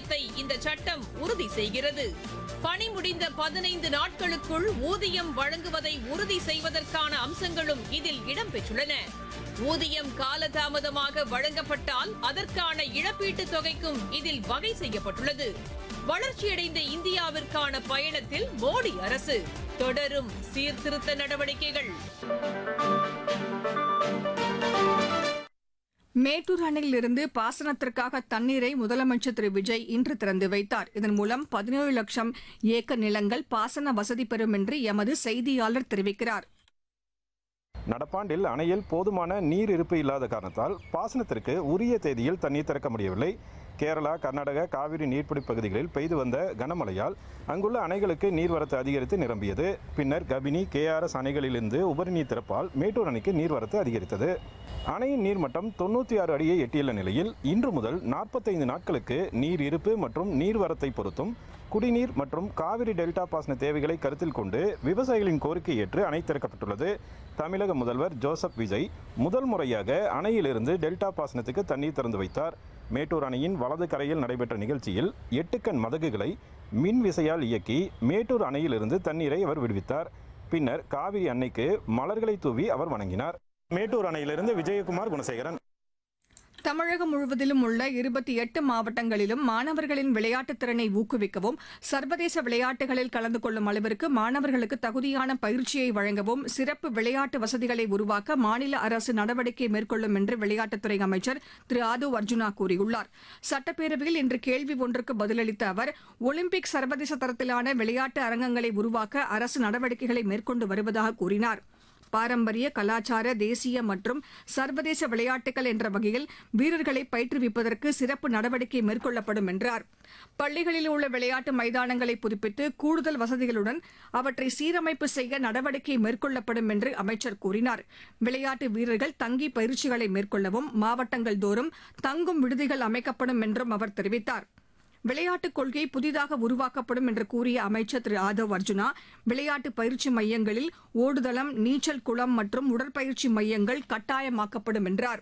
ஊதியத்தை இந்த சட்டம் உறுதி செய்கிறது. பணி முடிந்த 15 நாட்களுக்குள் ஊதியம் வழங்குவதை உறுதி செய்வதற்கான அம்சங்களும் இதில் இடம்பெற்றுள்ளன. ஊதியம் காலதாமதமாக வழங்கப்பட்டால் அதற்கான இழப்பீட்டுத் தொகைக்கும் இதில் வகை செய்யப்பட்டுள்ளது. வளர்ச்சியடைந்த இந்தியாவிற்கான பயணத்தில் மோடி அரசு தொடரும் சீர்திருத்த நடவடிக்கைகள். மேட்டூர் அணையிலிருந்து பாசனத்திற்காக தண்ணீரை முதலமைச்சர் திரு விஜய் இன்று திறந்து வைத்தார். இதன் மூலம் 17 லட்சம் ஏக்கர் நிலங்கள் பாசன வசதி பெறும் என்று எமது செய்தியாளர் தெரிவிக்கிறார். நடப்பாண்டில் அணையில் போதுமான நீர் இருப்பு இல்லாத காரணத்தால் பாசனத்திற்கு உரிய தேதியில் தண்ணீர் திறக்க முடியவில்லை. கேரளா, கர்நாடக, காவிரி நீர்பிடி பகுதிகளில் பெய்து வந்த கனமழையால் அங்குள்ள அணைகளுக்கு நீர்வரத்து அதிகரித்து நிரம்பியது. பின்னர் கபினி, கேஆர்எஸ் அணைகளிலிருந்து உபரி நீர் திறப்பால் மேட்டூர் அணைக்கு நீர்வரத்து அதிகரித்தது. அணையின் நீர்மட்டம் 96 அடியை எட்டியுள்ள நிலையில் இன்று முதல் 45 நாட்களுக்கு நீர் இருப்பு மற்றும் நீர்வரத்தை பொறுத்தும் குடிநீர் மற்றும் காவிரி டெல்டா பாசன தேவைகளை கருத்தில் கொண்டு விவசாயிகளின் கோரிக்கை ஏற்று அணை திறக்கப்பட்டுள்ளது. தமிழக முதல்வர் ஜோசப் விஜய் முதல் முறையாக அணையிலிருந்து டெல்டா பாசனத்துக்கு தண்ணீர் திறந்து வைத்தார். மேட்டூர் அணையின் வலது கரையில் நடைபெற்ற நிகழ்ச்சியில் 8 கண் மதகுகளை மின் விசையால் இயக்கி மேட்டூர் அணையிலிருந்து தண்ணீரை அவர் விடுவித்தார். பின்னர் காவிரி அன்னைக்கு மலர்களை தூவி அவர் வணங்கினார். மேட்டூர் அணையிலிருந்து விஜயகுமார், குணசேகரன். தமிழகம் முழுவதிலும் உள்ள 28 மாவட்டங்களிலும் மாணவர்களின் விளையாட்டுத் திறனை ஊக்குவிக்கவும் சர்வதேச விளையாட்டுகளில் கலந்து கொள்ளும் அளவிற்கு மாணவர்களுக்கு தகுதியான பயிற்சியை வழங்கவும் சிறப்பு விளையாட்டு வசதிகளை உருவாக்க மாநில அரசு நடவடிக்கை மேற்கொள்ளும் என்று விளையாட்டுத்துறை அமைச்சர் திரு ஆதவ் அர்ஜுனா கூறியுள்ளார். சட்டப்பேரவையில் இன்று கேள்வி ஒன்றுக்கு பதிலளித்த அவர், ஒலிம்பிக் சர்வதேச தரத்திலான விளையாட்டு அரங்கங்களை உருவாக்க அரசு நடவடிக்கைகளை மேற்கொண்டு வருவதாக கூறினார். பாரம்பரிய, கலாச்சார, தேசிய மற்றும் சர்வதேச விளையாட்டுகள் என்ற வகையில் வீரர்களை பயிற்றுவிப்பதற்கு சிறப்பு நடவடிக்கை மேற்கொள்ளப்படும் என்றார். பள்ளிகளில் உள்ள விளையாட்டு மைதானங்களை புதுப்பித்து கூடுதல் வசதிகளுடன் அவற்றை சீரமைப்பு செய்ய நடவடிக்கை மேற்கொள்ளப்படும் என்று அமைச்சர் கூறினார். விளையாட்டு வீரர்கள் தங்கி பயிற்சிகளை மேற்கொள்ளவும் மாவட்டங்கள் தோறும் தங்கும் விடுதிகள் அமைக்கப்படும் என்றும் அவர் தெரிவித்தார். விளையாட்டுக் கொள்கை புதிதாக உருவாக்கப்படும் என்று கூறிய அமைச்சர் திரு ஆதவ் அர்ஜுனா, விளையாட்டு பயிற்சி மையங்களில் ஓடுதளம், நீச்சல் குளம் மற்றும் உடற்பயிற்சி மையங்கள் கட்டாயமாக்கப்படும் என்றார்.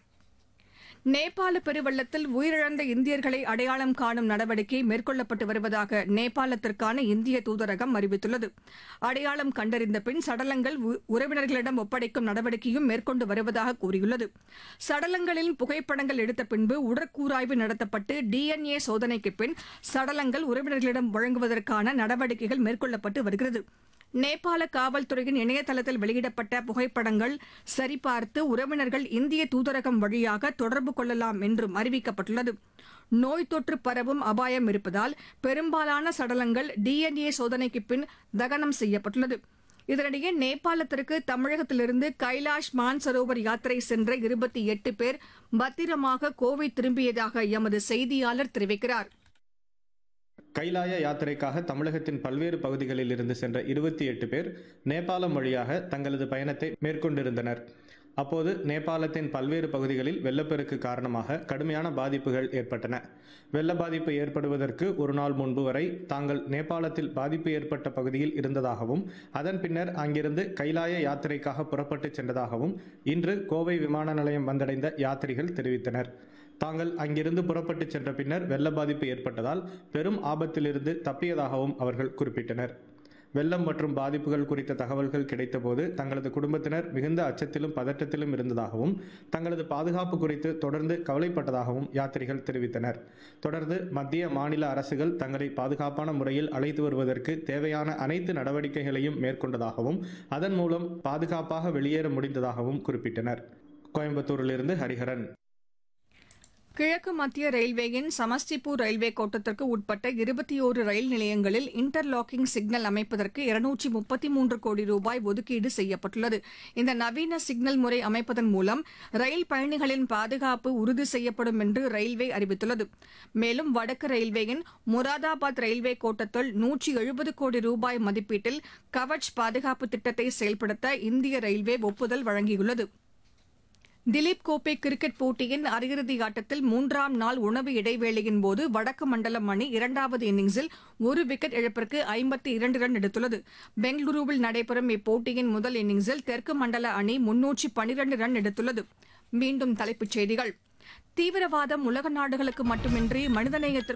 நேபாள பெருவெள்ளத்தில் உயிரிழந்த இந்தியர்களை அடையாளம் காணும் நடவடிக்கை மேற்கொள்ளப்பட்டு வருவதாக நேபாளத்திற்கான இந்திய தூதரகம் அறிவித்துள்ளது. அடையாளம் கண்டறிந்த பின் சடலங்கள் உறவினர்களிடம் ஒப்படைக்கும் நடவடிக்கையும் மேற்கொண்டு வருவதாக கூறியுள்ளது. சடலங்களின் புகைப்படங்கள் எடுத்த பின்பு உடற்கூராய்வு நடத்தப்பட்டு DNA சோதனைக்கு பின் சடலங்கள் உறவினர்களிடம் வழங்குவதற்கான நடவடிக்கைகள் மேற்கொள்ளப்பட்டு வருகிறது. நேபாள காவல்துறையின் இணையதளத்தில் வெளியிடப்பட்ட புகைப்படங்கள் சரிபார்த்து உறவினர்கள் இந்திய தூதரகம் வழியாக தொடர்பு கொள்ளலாம் என்றும் அறிவிக்கப்பட்டுள்ளது. நோய் தொற்று பரவும் அபாயம் இருப்பதால் பெரும்பாலான சடலங்கள் DNA சோதனைக்கு பின் தகனம் செய்யப்பட்டுள்ளது. இதனிடையே நேபாளத்திற்கு தமிழகத்திலிருந்து கைலாஷ் மான்சரோவர் யாத்திரை சென்ற 28 பேர் பத்திரமாக கோவை திரும்பியதாக எமது செய்தியாளர் தெரிவிக்கிறார். கைலாய யாத்திரைக்காக தமிழகத்தின் பல்வேறு பகுதிகளில் இருந்து சென்ற 28 பேர் நேபாளம் வழியாக தங்களது பயணத்தை மேற்கொண்டிருந்தனர். அப்போது நேபாளத்தின் பல்வேறு பகுதிகளில் வெள்ளப்பெருக்கு காரணமாக கடுமையான பாதிப்புகள் ஏற்பட்டன. வெள்ள பாதிப்பு ஏற்படுவதற்கு ஒரு நாள் முன்பு வரை தாங்கள் நேபாளத்தில் பாதிப்பு ஏற்பட்ட பகுதியில் இருந்ததாகவும் அதன் பின்னர் அங்கிருந்து கைலாய யாத்திரைக்காக புறப்பட்டு சென்றதாகவும் இன்று கோவை விமான நிலையம் வந்தடைந்த யாத்திரிகள் தெரிவித்தனர். தாங்கள் அங்கிருந்து புறப்பட்டு சென்ற பின்னர் வெள்ள பாதிப்பு ஏற்பட்டதால் பெரும் ஆபத்திலிருந்து தப்பியதாகவும் அவர்கள் குறிப்பிட்டனர். வெள்ளம் மற்றும் பாதிப்புகள் குறித்த தகவல்கள் கிடைத்தபோது தங்களது குடும்பத்தினர் மிகுந்த அச்சத்திலும் பதற்றத்திலும் இருந்ததாகவும் தங்களது பாதுகாப்பு குறித்து தொடர்ந்து கவலைப்பட்டதாகவும் யாத்திரிகள் தெரிவித்தனர். தொடர்ந்து மத்திய, மாநில அரசுகள் தங்களை பாதுகாப்பான முறையில் அழைத்து வருவதற்கு தேவையான அனைத்து நடவடிக்கைகளையும் மேற்கொண்டதாகவும் அதன் மூலம் பாதுகாப்பாக வெளியேற முடிந்ததாகவும் குறிப்பிட்டனர். கோயம்புத்தூரிலிருந்து ஹரிஹரன். கிழக்கு மத்திய ரயில்வேயின் சமஸ்டிபூர் ரயில்வே கோட்டத்திற்கு உட்பட்ட 21 ரயில் நிலையங்களில் இன்டர்லாக்கிங் சிக்னல் அமைப்பதற்கு 233 கோடி ரூபாய் ஒதுக்கீடு செய்யப்பட்டுள்ளது. இந்த நவீன சிக்னல் முறை அமைப்பதன் மூலம் ரயில் பயணிகளின் பாதுகாப்பு உறுதி செய்யப்படும் என்று ரயில்வே அறிவித்துள்ளது. மேலும் வடக்கு ரயில்வேயின் முராதாபாத் ரயில்வே கோட்டத்தில் 170 கோடி ரூபாய் மதிப்பீட்டில் கவச் பாதுகாப்பு திட்டத்தை செயல்படுத்த இந்திய ரயில்வே ஒப்புதல் வழங்கியுள்ளது. திலீப் கோப்பை கிரிக்கெட் போட்டியின் அரையிறுதி ஆட்டத்தில் 3ஆம் நாள் உணவு இடைவேளையின் போது வடக்கு மண்டலம் அணி 2வது இன்னிங்ஸில் ஒரு விக்கெட் இழப்பிற்கு 52 ரன் எடுத்துள்ளது. பெங்களூருவில் நடைபெறும் இப்போட்டியின் முதல் இன்னிங்ஸில் தெற்கு மண்டல அணி 312 ரன் எடுத்துள்ளது. மீண்டும் தலைப்புச் செய்திகள். தீவிரவாதம் உலக நாடுகளுக்கு மட்டுமின்றி மனிதநேயத்திற்கு